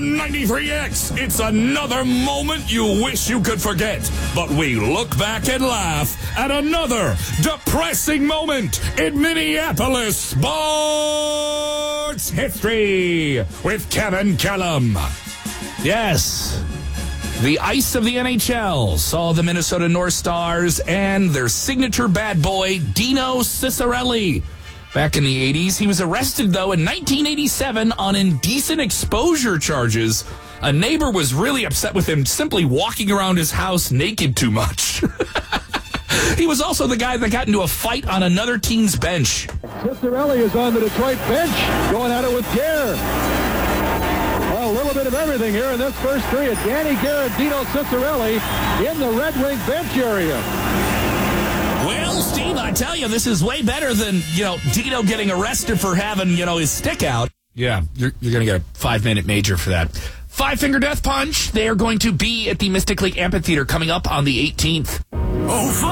on 93X. It's another moment you wish you could forget. But we look back and laugh at another depressing moment in Minneapolis sports history with Kevin Kellum. Yes. The ice of the NHL saw the Minnesota North Stars and their signature bad boy, Dino Ciccarelli. Back in the 80s, he was arrested, though, in 1987 on indecent exposure charges. A neighbor was really upset with him simply walking around his house naked too much. He was also the guy that got into a fight on another team's bench. Ciccarelli is on the Detroit bench, going at it with Gare. Well, a little bit of everything here in this first period. Danny Gare and Dino Ciccarelli in the Red Wing bench area. Well, Steve, I tell you, this is way better than, Dino getting arrested for having, his stick out. Yeah, you're going to get a 5-minute major for that. Five Finger Death Punch. They are going to be at the Mystic Lake Amphitheater coming up on the 18th. Oh,